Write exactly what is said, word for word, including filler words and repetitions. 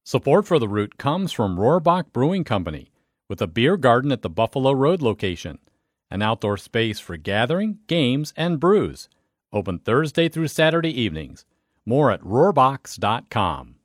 Support for The Root comes from Rohrbach Brewing Company, with a beer garden at the Buffalo Road location, an outdoor space for gathering, games, and brews. Open Thursday through Saturday evenings. More at rohrbachs dot com.